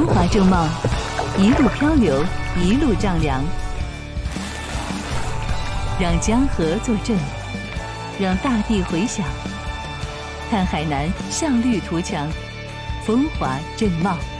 华正茂，一路漂流，一路丈量，让江河作证，让大地回响。看海南效率图强，风华正茂。